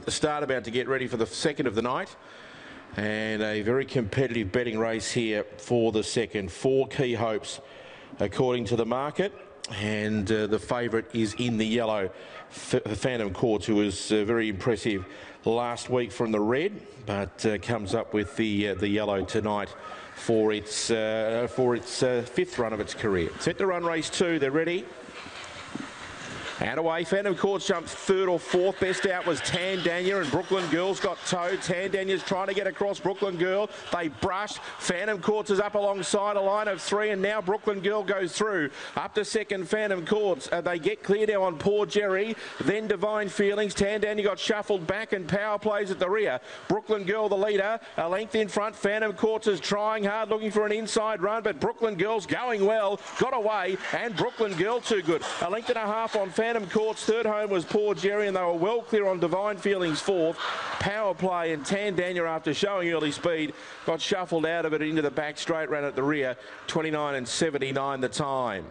the start, about to get ready for the second of the night. And a very competitive betting race here for the second. 4 key hopes according to the market. And the favourite is in the yellow, Phantom Courts, who was very impressive last week from the red, but comes up with the yellow tonight for its fifth run of its career. Set to run race 2. They're ready. And away, Phantom Courts jumps third or fourth. Best out was Tandanya, and Brooklyn Girl's got towed. Tandanya's trying to get across Brooklyn Girl. They brush. Phantom Courts is up alongside a line of 3, and now Brooklyn Girl goes through. Up to second, Phantom Courts. They get clear now on Poor Jerry. Then Divine Feelings. Tandanya got shuffled back, and Power Plays at the rear. Brooklyn Girl, the leader, a length in front. Phantom Courts is trying hard, looking for an inside run, but Brooklyn Girl's going well. Got away, and Brooklyn Girl too good. A length and a half on Phantom Courts. Third home was Poor Jerry, and they were well clear on Divine Feelings fourth. Power Play and Tandanya, after showing early speed, got shuffled out of it into the back straight, ran at the rear. 29 and 79 the time.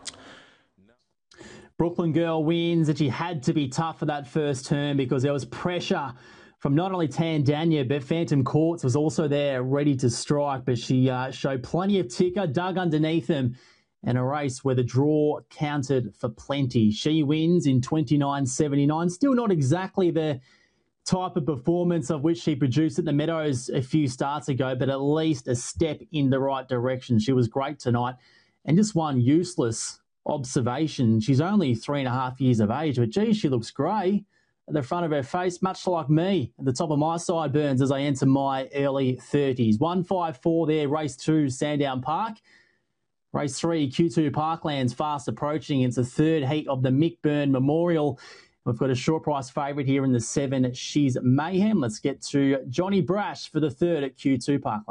Brooklyn Girl wins, and she had to be tough for that first turn because there was pressure from not only Tandanya, but Phantom Courts was also there ready to strike, but she showed plenty of ticker, dug underneath them, and a race where the draw counted for plenty. She wins in 29.79. Still not exactly the type of performance of which she produced at the Meadows a few starts ago, but at least a step in the right direction. She was great tonight. And just one useless observation. She's only 3.5 years of age, but geez, she looks grey at the front of her face, much like me at the top of my sideburns as I enter my early 30s. 154 there, race 2, Sandown Park. Race 3, Q2 Parklands, fast approaching. It's the third heat of the Mick Byrne Memorial. We've got a short price favourite here in the 7, She's Mayhem. Let's get to Johnny Brash for the third at Q2 Parklands.